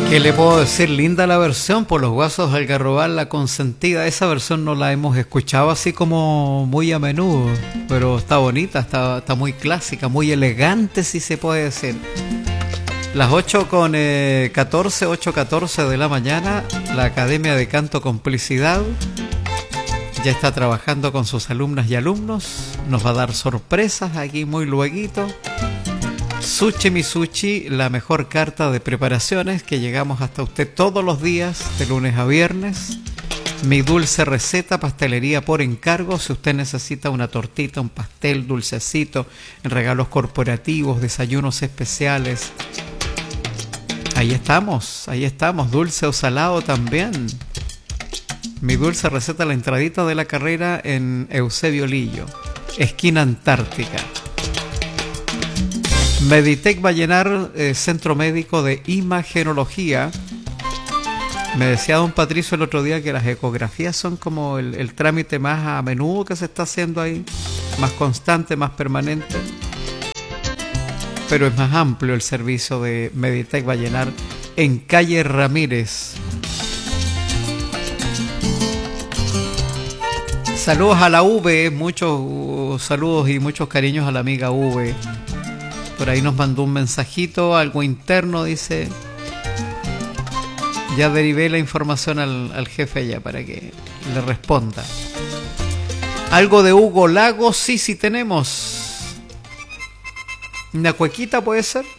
¿Qué le puedo decir? Linda la versión por los Guasos de Algarrobal, La Consentida. Esa versión no la hemos escuchado así como muy a menudo, pero está bonita, está muy clásica, muy elegante, si se puede decir. Las 8:14 de la mañana, la Academia de Canto Complicidad ya está trabajando con sus alumnas y alumnos. Nos va a dar sorpresas aquí muy lueguito. Sushi Misushi, la mejor carta de preparaciones que llegamos hasta usted todos los días, de lunes a viernes. Mi dulce receta, pastelería por encargo. Si usted necesita una tortita, un pastel, dulcecito, regalos corporativos, desayunos especiales, ahí estamos, dulce o salado también. Mi dulce receta, la entradita de la carrera en Eusebio Lillo, esquina Antártica. Meditec Vallenar, Centro Médico de Imagenología. Me decía don Patricio el otro día que las ecografías son como el trámite más a menudo que se está haciendo ahí, más constante, más permanente, pero es más amplio el servicio de Meditec Vallenar en calle Ramírez. Saludos a la V, muchos saludos y muchos cariños a la amiga V. Por ahí nos mandó un mensajito, algo interno, dice. Ya derivé la información al jefe allá para que le responda. Algo de Hugo Lagos, sí tenemos. ¿Una cuequita puede ser?